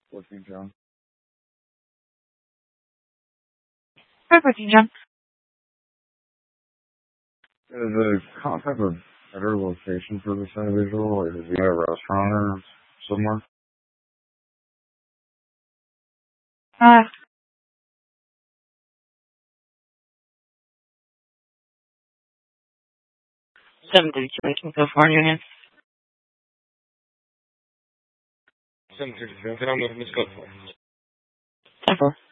14 John. 14 John. Is the concept of better location for this individual? Is he at a restaurant or somewhere? 732 Lincoln, California. 732. Can I move Miss Code for? 10-4.